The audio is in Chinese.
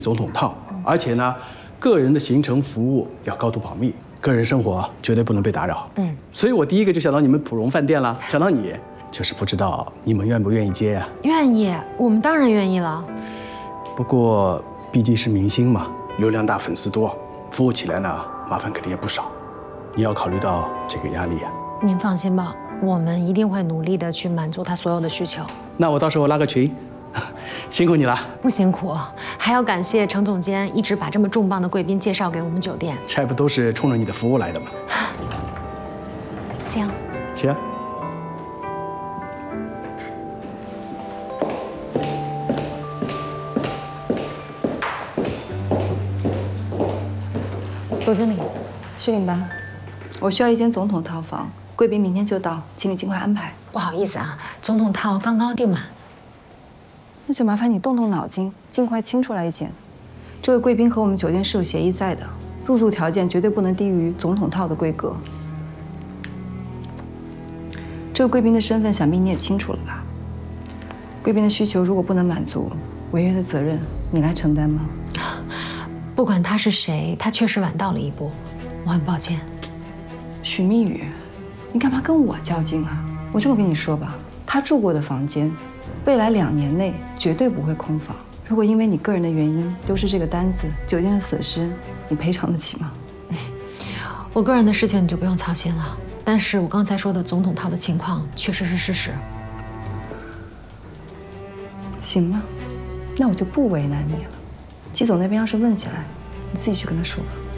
总统套，而且呢，个人的行程服务要高度保密，个人生活绝对不能被打扰。所以我第一个就想到你们普荣饭店了，想到你，就是不知道你们愿不愿意接呀？ 愿意，我们当然愿意了。 不过毕竟是明星嘛，流量大，粉丝多，服务起来呢，麻烦肯定也不少。你要考虑到这个压力啊。 您放心吧，我们一定会努力的去满足他所有的需求。 那我到时候拉个群，辛苦你了。 不辛苦，还要感谢程总监一直把这么重磅的贵宾介绍给我们酒店。 这不都是冲着你的服务来的吗？ 行， 行。 总经理， 徐领班，我需要一间总统套房，贵宾明天就到，请你尽快安排。 不好意思啊，总统套刚刚订满。 那就麻烦你动动脑筋，尽快清出来一间。这位贵宾和我们酒店是有协议在的，入住条件绝对不能低于总统套的规格。这位贵宾的身份，想必你也清楚了吧？贵宾的需求如果不能满足，违约的责任你来承担吗？ 不管他是谁，他确实晚到了一步，我很抱歉。 许蜜雨，你干嘛跟我较劲啊？我这么跟你说吧，他住过的房间，未来2年内绝对不会空房。如果因为你个人的原因丢失这个单子，酒店的损失，你赔偿得起吗？ 我个人的事情你就不用操心了。但是我刚才说的总统套的情况确实是事实。 行吗？那我就不为难你了。季总那边要是问起来，你自己去跟他说吧。